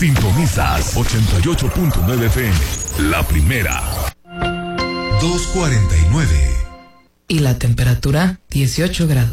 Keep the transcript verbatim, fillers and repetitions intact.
Sintonizas ochenta y ocho punto nueve F M. La primera. dos cuarenta y nueve. Y la temperatura, dieciocho grados.